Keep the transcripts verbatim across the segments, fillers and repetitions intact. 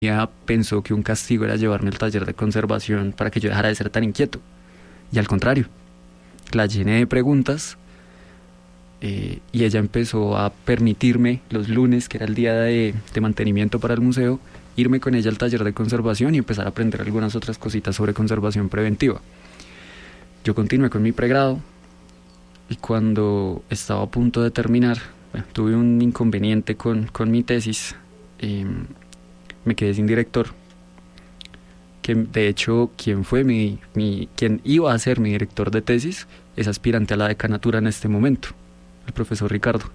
ella pensó que un castigo era llevarme al taller de conservación para que yo dejara de ser tan inquieto. Y al contrario, la llené de preguntas eh, y ella empezó a permitirme los lunes, que era el día de, de mantenimiento para el museo, irme con ella al taller de conservación y empezar a aprender algunas otras cositas sobre conservación preventiva. Yo continué con mi pregrado y cuando estaba a punto de terminar, bueno, tuve un inconveniente con, con mi tesis. Eh, me quedé sin director, que de hecho quien fue mi, mi quien iba a ser mi director de tesis es aspirante a la decanatura en este momento, el profesor Ricardo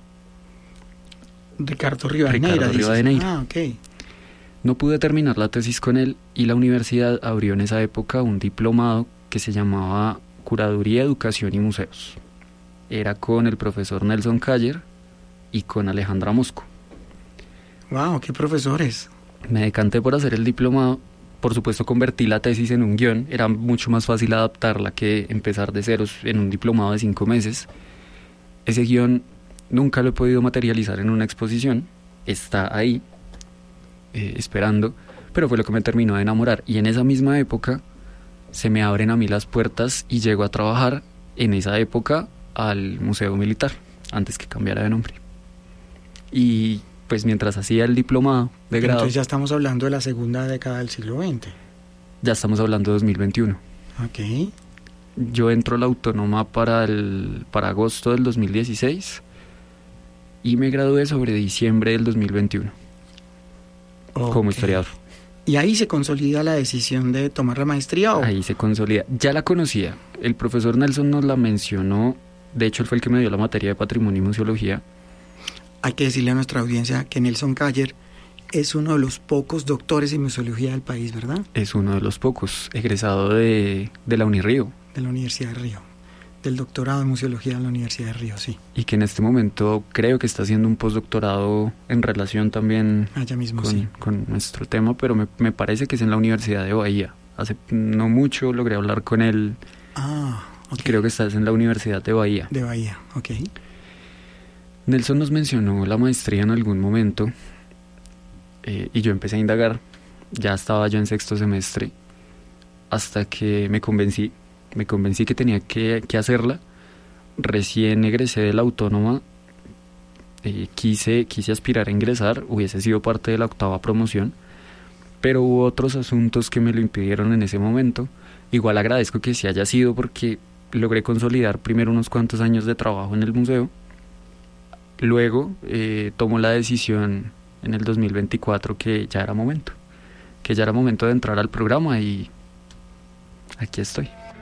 Ricardo Rivadeneira. Ricardo Rivadeneira. Ah, ok. No pude terminar la tesis con él y la universidad abrió en esa época un diplomado que se llamaba Curaduría, Educación y Museos. Era con el profesor Nelson Cayer y con Alejandra Mosco. Wow, qué profesores. Me decanté por hacer el diplomado. Por supuesto, convertí la tesis en un guión. Era mucho más fácil adaptarla que empezar de ceros en un diplomado de cinco meses. Ese guión nunca lo he podido materializar en una exposición. Está ahí, eh, esperando, pero fue lo que me terminó de enamorar. Y en esa misma época se me abren a mí las puertas y llego a trabajar en esa época al Museo Militar, antes que cambiara de nombre. Y pues mientras hacía el diplomado de grado... Entonces ya estamos hablando de la segunda década del siglo veinte. Ya estamos hablando de dos mil veintiuno. Ok. Yo entro a la Autónoma para, el, para agosto del dos mil dieciséis y me gradué sobre diciembre del dos mil veintiuno okay. Como historiador. ¿Y ahí se consolida la decisión de tomar la maestría? ¿O? Ahí se consolida. Ya la conocía. El profesor Nelson nos la mencionó. De hecho, él fue el que me dio la materia de Patrimonio y Museología. Hay que decirle a nuestra audiencia que Nelson Cayer es uno de los pocos doctores en museología del país, ¿verdad? Es uno de los pocos, egresado de, de la Unirrío. De la Universidad de Río, del doctorado en museología en la Universidad de Río, sí. Y que en este momento creo que está haciendo un postdoctorado en relación también Allá mismo, con, sí. con nuestro tema, pero me, me parece que es en la Universidad de Bahía. Hace no mucho logré hablar con él. Ah, ok. Creo que estás en la Universidad de Bahía. De Bahía, ok. Nelson nos mencionó la maestría en algún momento eh, y yo empecé a indagar. Ya estaba yo en sexto semestre hasta que me convencí, me convencí que tenía que, que hacerla. Recién egresé de la Autónoma, eh, quise, quise aspirar a ingresar, hubiese sido parte de la octava promoción, pero hubo otros asuntos que me lo impidieron en ese momento. Igual agradezco que sí haya sido porque logré consolidar primero unos cuantos años de trabajo en el museo. Luego eh, tomó la decisión en el dos mil veinticuatro que ya era momento, que ya era momento de entrar al programa y aquí estoy.